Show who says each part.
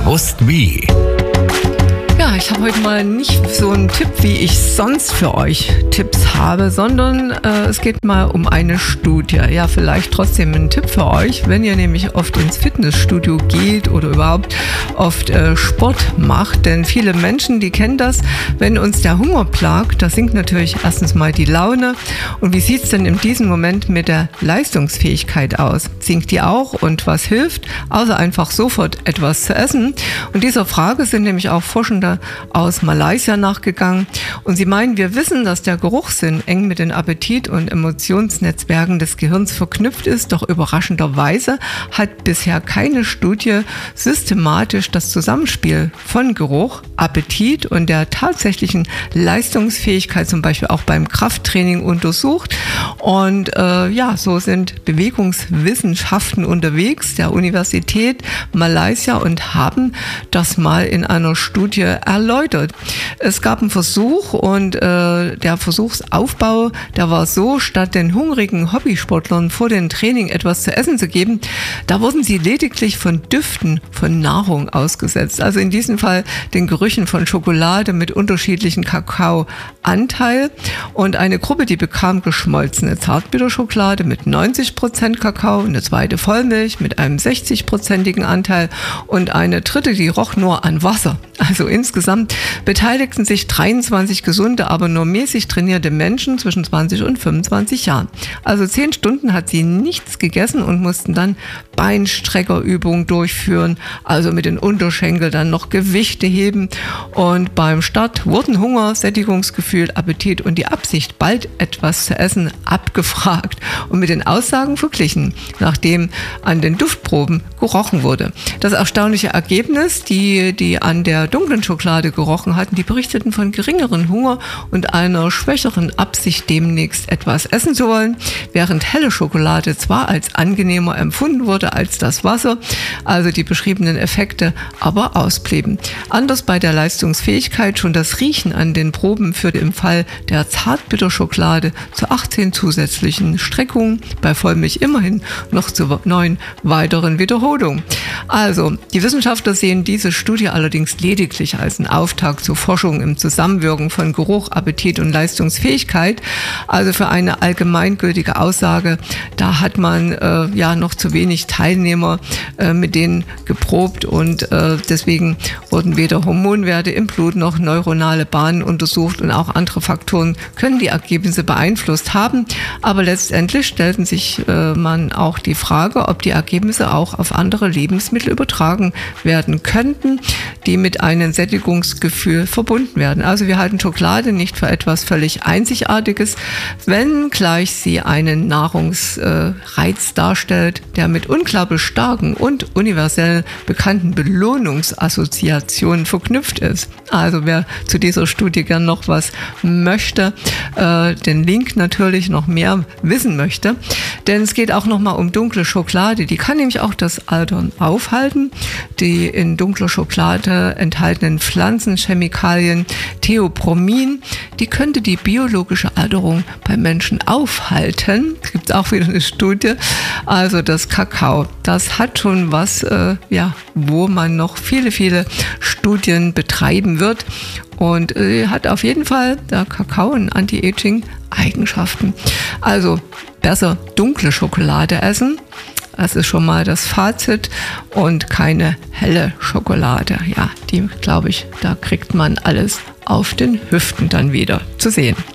Speaker 1: Bewusst wie.
Speaker 2: Ja, ich habe heute mal nicht so einen Tipp, wie ich sonst für euch Tipps habe, sondern es geht mal um eine Studie. Ja, vielleicht trotzdem ein Tipp für euch, wenn ihr nämlich oft ins Fitnessstudio geht oder überhaupt oft Sport macht. Denn viele Menschen, die kennen das, wenn uns der Hunger plagt, da sinkt natürlich erstens mal die Laune. Und wie sieht es denn in diesem Moment mit der Leistungsfähigkeit aus? Sinkt die auch? Und was hilft, außer einfach sofort etwas zu essen? Und dieser Frage sind nämlich auch Forschende aus Malaysia nachgegangen. Und sie meinen, wir wissen, dass der Geruchssinn eng mit den Appetit- und Emotionsnetzwerken des Gehirns verknüpft ist. Doch überraschenderweise hat bisher keine Studie systematisch das Zusammenspiel von Geruch, Appetit und der tatsächlichen Leistungsfähigkeit, zum Beispiel auch beim Krafttraining, untersucht. Und so sind Bewegungswissenschaften unterwegs der Universität Malaysia und haben das mal in einer Studie erläutert. Es gab einen Versuch und der Versuchsaufbau, der war so, statt den hungrigen Hobbysportlern vor dem Training etwas zu essen zu geben, da wurden sie lediglich von Düften von Nahrung ausgesetzt. Also in diesem Fall den Gerüchen von Schokolade mit unterschiedlichen Kakaoanteil. Und eine Gruppe, die bekam geschmolzene Zartbitterschokolade mit 90% Kakao, eine zweite Vollmilch mit einem 60%igen Anteil und eine dritte, die roch nur an Wasser. Also insgesamt beteiligten sich 23 gesunde, aber nur mäßig trainierte Menschen zwischen 20 und 25 Jahren. Also 10 Stunden hat sie nichts gegessen und mussten dann Beinstreckerübungen durchführen, also mit den Unterschenkeln dann noch Gewichte heben. Und beim Start wurden Hunger, Sättigungsgefühl, Appetit und die Absicht, bald etwas zu essen, abgefragt und mit den Aussagen verglichen, nachdem an den Duftproben gerochen wurde. Das erstaunliche Ergebnis, die an der dunklen Schokolade gerochen hatten, die berichteten von geringeren Hunger und einer schwächeren Absicht, demnächst etwas essen zu wollen, während helle Schokolade zwar als angenehmer empfunden wurde als das Wasser, also die beschriebenen Effekte aber ausblieben. Anders bei der Leistungsfähigkeit, schon das Riechen an den Proben führte im Fall der Zartbitterschokolade zu 18 zusätzlichen Streckungen, bei Vollmilch immerhin noch zu 9 weiteren Wiederholungen. Also, die Wissenschaftler sehen diese Studie allerdings lediglich als einen Auftakt zur Forschung im Zusammenwirken von Geruch, Appetit und Leistungsfähigkeit. Also für eine allgemeingültige Aussage, da hat man noch zu wenig Teilnehmer mit denen geprobt und deswegen wurden weder Hormonwerte im Blut noch neuronale Bahnen untersucht und auch andere Faktoren können die Ergebnisse beeinflusst haben. Aber letztendlich stellten sich man auch die Frage, ob die Ergebnisse auch auf andere Lebensmittel übertragen werden könnten, die mit einem Sättigungsgefühl verbunden werden. Also wir halten Schokolade nicht für etwas völlig Einzigartiges, wenngleich sie einen Nahrungsreiz darstellt, der mit unglaublich starken und universell bekannten Belohnungsassoziationen verknüpft ist. Also wer zu dieser Studie gern noch was möchte, den Link natürlich noch mehr wissen möchte, denn es geht auch nochmal um dunkle Schokolade, die kann nämlich auch das Altern aufhalten. Die in dunkler Schokolade enthaltenen Pflanzenchemikalien Theobromin, die könnte die biologische Alterung bei Menschen aufhalten. Es gibt auch wieder eine Studie. Also das Kakao, das hat schon was, wo man noch viele Studien betreiben wird. Und hat auf jeden Fall der Kakao ein Anti-Aging-Eigenschaften. Also besser dunkle Schokolade essen. Das ist schon mal das Fazit und keine helle Schokolade. Ja, die, glaube ich, da kriegt man alles auf den Hüften dann wieder zu sehen.